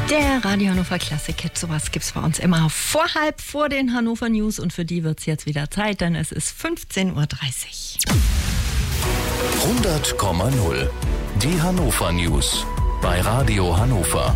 Der Radio Hannover Classic Hit, sowas gibt's bei uns immer vor den Hannover News und für die wird's jetzt wieder Zeit, denn es ist 15:30 Uhr. 100,0. Die Hannover News bei Radio Hannover.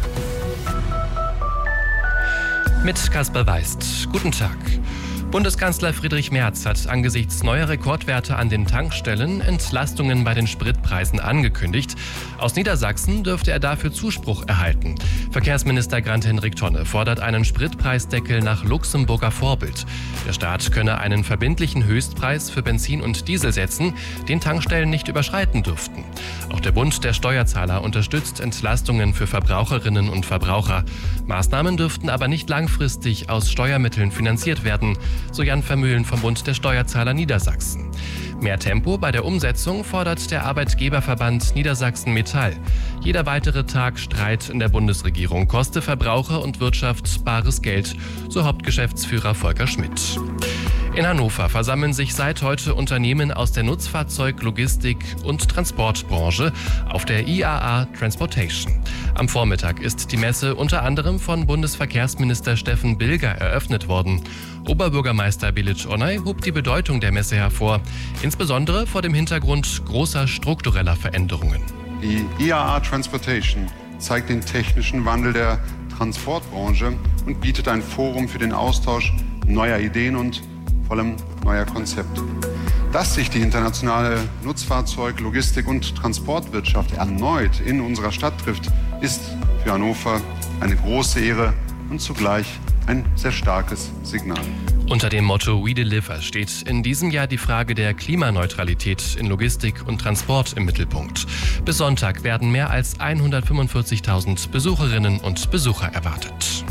Mit Kasper Weist. Guten Tag. Bundeskanzler Friedrich Merz hat angesichts neuer Rekordwerte an den Tankstellen Entlastungen bei den Spritpreisen angekündigt. Aus Niedersachsen dürfte er dafür Zuspruch erhalten. Verkehrsminister Grant-Hendrik Tonne fordert einen Spritpreisdeckel nach Luxemburger Vorbild. Der Staat könne einen verbindlichen Höchstpreis für Benzin und Diesel setzen, den Tankstellen nicht überschreiten dürften. Auch der Bund der Steuerzahler unterstützt Entlastungen für Verbraucherinnen und Verbraucher. Maßnahmen dürften aber nicht langfristig aus Steuermitteln finanziert werden, so Jan Vermühlen vom Bund der Steuerzahler Niedersachsen. Mehr Tempo bei der Umsetzung fordert der Arbeitgeberverband Niedersachsen Metall. Jeder weitere Tag Streit in der Bundesregierung koste Verbraucher und Wirtschaft bares Geld, so Hauptgeschäftsführer Volker Schmidt. In Hannover versammeln sich seit heute Unternehmen aus der Nutzfahrzeug-, Logistik- und Transportbranche auf der IAA Transportation. Am Vormittag ist die Messe unter anderem von Bundesverkehrsminister Steffen Bilger eröffnet worden. Oberbürgermeister Bilic Onay hob die Bedeutung der Messe hervor, insbesondere vor dem Hintergrund großer struktureller Veränderungen. Die IAA Transportation zeigt den technischen Wandel der Transportbranche und bietet ein Forum für den Austausch neuer Ideen und vor allem neuer Konzepte. Dass sich die internationale Nutzfahrzeug-, Logistik- und Transportwirtschaft erneut in unserer Stadt trifft, ist für Hannover eine große Ehre und zugleich ein sehr starkes Signal. Unter dem Motto We Deliver steht in diesem Jahr die Frage der Klimaneutralität in Logistik und Transport im Mittelpunkt. Bis Sonntag werden mehr als 145.000 Besucherinnen und Besucher erwartet.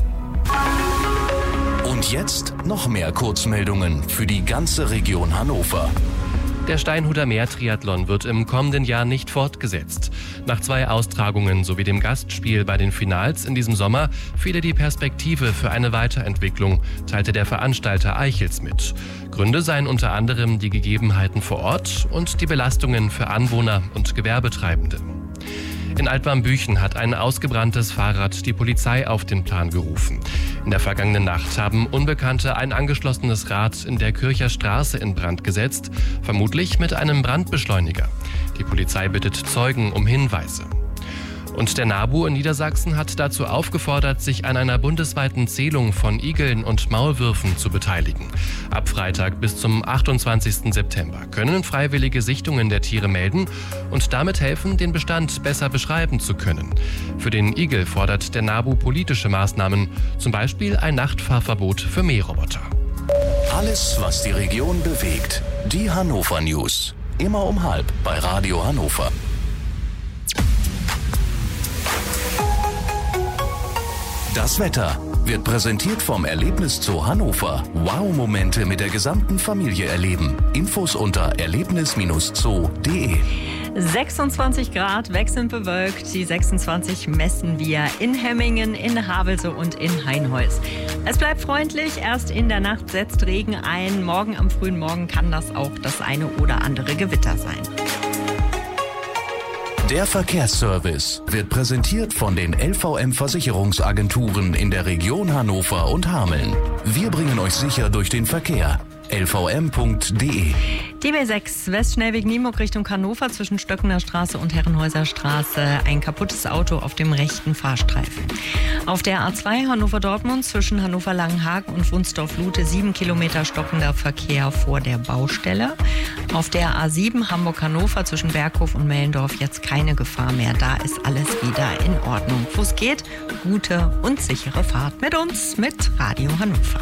Und jetzt noch mehr Kurzmeldungen für die ganze Region Hannover. Der Steinhuder Meer-Triathlon wird im kommenden Jahr nicht fortgesetzt. Nach 2 Austragungen sowie dem Gastspiel bei den Finals in diesem Sommer fehle die Perspektive für eine Weiterentwicklung, teilte der Veranstalter Eichels mit. Gründe seien unter anderem die Gegebenheiten vor Ort und die Belastungen für Anwohner und Gewerbetreibende. In Altwarmbüchen hat ein ausgebranntes Fahrrad die Polizei auf den Plan gerufen. In der vergangenen Nacht haben Unbekannte ein angeschlossenes Rad in der Kircher Straße in Brand gesetzt, vermutlich mit einem Brandbeschleuniger. Die Polizei bittet Zeugen um Hinweise. Und der NABU in Niedersachsen hat dazu aufgefordert, sich an einer bundesweiten Zählung von Igeln und Maulwürfen zu beteiligen. Ab Freitag bis zum 28. September können Freiwillige Sichtungen der Tiere melden und damit helfen, den Bestand besser beschreiben zu können. Für den Igel fordert der NABU politische Maßnahmen, zum Beispiel ein Nachtfahrverbot für Mähroboter. Alles, was die Region bewegt. Die Hannover News. Immer um 12:30 bei Radio Hannover. Das Wetter wird präsentiert vom Erlebniszoo Hannover. Wow-Momente mit der gesamten Familie erleben. Infos unter erlebnis-zoo.de. 26 Grad, wechselnd bewölkt. Die 26 messen wir in Hemmingen, in Havelse und in Hainholz. Es bleibt freundlich, erst in der Nacht setzt Regen ein. Morgen am frühen Morgen kann das auch das eine oder andere Gewitter sein. Der Verkehrsservice wird präsentiert von den LVM-Versicherungsagenturen in der Region Hannover und Hameln. Wir bringen euch sicher durch den Verkehr. lvm.de. Die B6 Westschnellweg Nienburg Richtung Hannover zwischen Stöckener Straße und Herrenhäuser Straße. Ein kaputtes Auto auf dem rechten Fahrstreifen. Auf der A2 Hannover-Dortmund zwischen Hannover-Langenhagen und Wunsdorf-Lute 7 Kilometer stockender Verkehr vor der Baustelle. Auf der A7 Hamburg-Hannover zwischen Berghof und Mellendorf jetzt keine Gefahr mehr. Da ist alles wieder in Ordnung. Wo es geht, gute und sichere Fahrt mit uns, mit Radio Hannover.